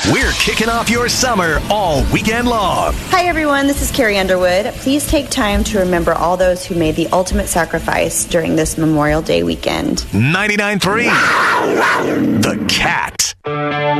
We're kicking off your summer all weekend long. Hi, everyone. This is Carrie Underwood. Please take time to remember all those who made the ultimate sacrifice during this Memorial Day weekend. 99.3 The Cat.